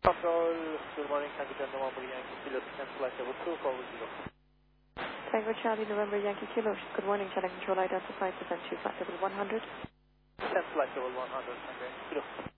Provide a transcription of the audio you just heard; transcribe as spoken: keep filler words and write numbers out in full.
Control, good morning, Capital November Yankee Kilo, ten flight level two, forward zero. Tango Charlie, November Yankee Kilo. Good morning, Channel Control, identified, present to flight level one hundred. ten flight level one hundred, Tango Yankee Kilo.